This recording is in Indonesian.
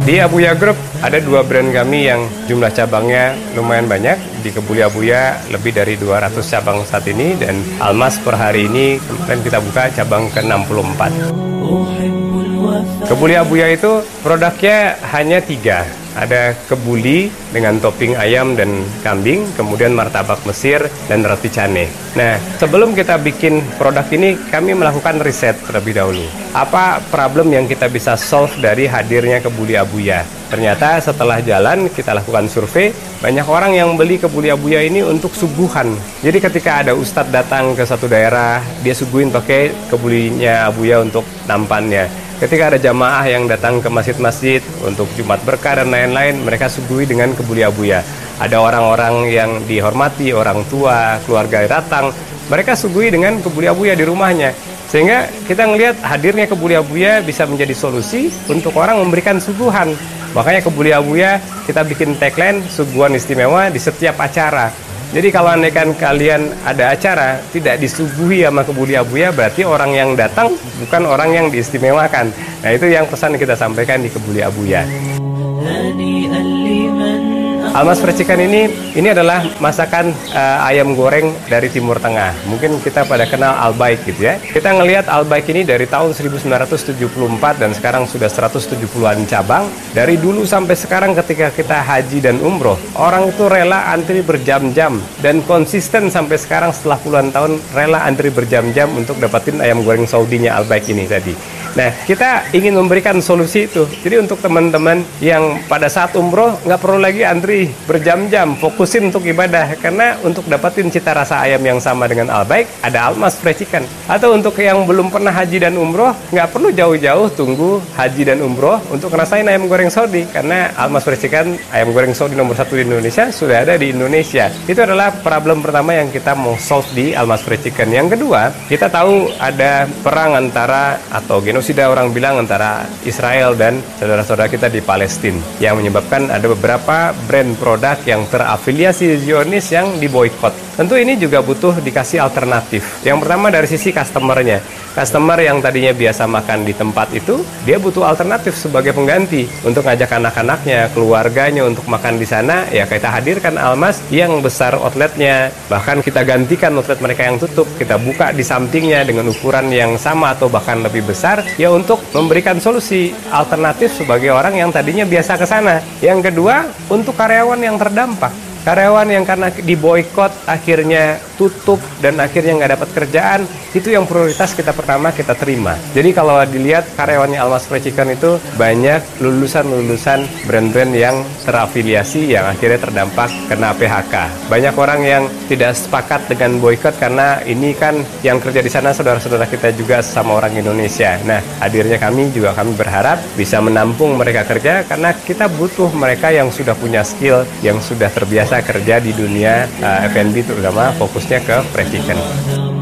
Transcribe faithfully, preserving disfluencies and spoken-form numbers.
Di Abuya Group ada dua brand kami yang jumlah cabangnya lumayan banyak. Di Kebuli Abuya lebih dari dua ratus cabang saat ini, dan Almas per hari ini kemarin kita buka cabang ke enam puluh empat. Kebuli Abuya itu produknya hanya tiga. Ada kebuli dengan topping ayam dan kambing, kemudian martabak Mesir dan roti cane. Nah, sebelum kita bikin produk ini, kami melakukan riset terlebih dahulu. Apa problem yang kita bisa solve dari hadirnya Kebuli Abuya? Ternyata setelah jalan, kita lakukan survei, banyak orang yang beli Kebuli Abuya ini untuk suguhan. Jadi ketika ada ustadz datang ke satu daerah, dia suguhin pakai kebulinya Abuya untuk nampannya. Ketika ada jamaah yang datang ke masjid-masjid untuk Jumat Berkah dan lain-lain, mereka suguhi dengan Kebuli Abuya. Ada orang-orang yang dihormati, orang tua, keluarga datang, mereka suguhi dengan Kebuli Abuya di rumahnya. Sehingga kita ngelihat hadirnya Kebuli Abuya bisa menjadi solusi untuk orang memberikan suguhan. Makanya Kebuli Abuya kita bikin tagline, suguhan istimewa di setiap acara. Jadi kalau andaikan kalian ada acara tidak disuguhi sama Kebuli Abuya, berarti orang yang datang bukan orang yang diistimewakan. Nah, itu yang pesan kita sampaikan di Kebuli Abuya. Almas Fried Chicken ini ini adalah masakan uh, ayam goreng dari Timur Tengah. Mungkin kita pada kenal Al Baik gitu ya. Kita ngelihat Al Baik ini dari tahun seribu sembilan ratus tujuh puluh empat dan sekarang sudah seratus tujuh puluhan cabang. Dari dulu sampai sekarang ketika kita haji dan umroh, orang itu rela antri berjam-jam dan konsisten sampai sekarang setelah puluhan tahun rela antri berjam-jam untuk dapatin ayam goreng Saudinya Al Baik ini tadi. Nah, kita ingin memberikan solusi itu. Jadi untuk teman-teman yang pada saat umroh nggak perlu lagi antri berjam-jam, fokusin untuk ibadah. Karena untuk dapatin cita rasa ayam yang sama dengan Al Baik, ada Almas Fried Chicken. Atau untuk yang belum pernah haji dan umroh, nggak perlu jauh-jauh tunggu haji dan umroh untuk ngerasain ayam goreng Saudi. Karena Almas Fried Chicken, ayam goreng Saudi nomor satu di Indonesia, sudah ada di Indonesia. Itu adalah problem pertama yang kita mau solve di Almas Fried Chicken. Yang kedua, kita tahu ada perang antara atau genosida orang bilang antara Israel dan saudara-saudara kita di Palestina, yang menyebabkan ada beberapa brand produk yang terafiliasi Zionis yang diboikot. Tentu ini juga butuh dikasih alternatif. Yang pertama dari sisi customer-nya. Customer yang tadinya biasa makan di tempat itu, dia butuh alternatif sebagai pengganti untuk ngajak anak-anaknya, keluarganya untuk makan di sana. Ya kita hadirkan Almas yang besar outletnya, bahkan kita gantikan outlet mereka yang tutup, kita buka di sampingnya dengan ukuran yang sama atau bahkan lebih besar, ya untuk memberikan solusi alternatif sebagai orang yang tadinya biasa ke sana. Yang kedua, untuk karyawan yang terdampak. Karyawan yang karena diboikot akhirnya tutup dan akhirnya nggak dapat kerjaan, itu yang prioritas kita pertama kita terima. Jadi kalau dilihat karyawannya Almas Fried Chicken itu banyak lulusan-lulusan brand-brand yang terafiliasi yang akhirnya terdampak kena P H K. Banyak orang yang tidak sepakat dengan boikot karena ini kan yang kerja di sana saudara-saudara kita juga sama orang Indonesia. Nah, hadirnya kami juga kami berharap bisa menampung mereka kerja karena kita butuh mereka yang sudah punya skill, yang sudah terbiasa kerja di dunia uh, F and B terutama fokusnya ke fried chicken.